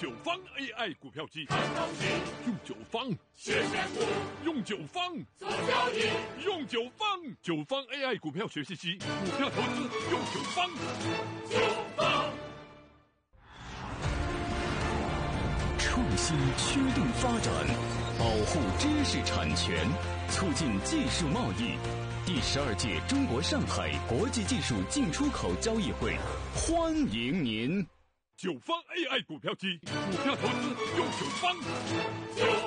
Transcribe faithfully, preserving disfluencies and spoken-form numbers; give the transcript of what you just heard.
九方 A I 股票机，用九方谢谢股， 用九方做交易， 用九方九方 A I 股票学习机，股票投资用九方。 九方创新驱动发展，保护知识产权，促进技术贸易。第十二届中国上海国际技术进出口交易会，欢迎您！ 九方 A I 股票机，股票投资用九方。 九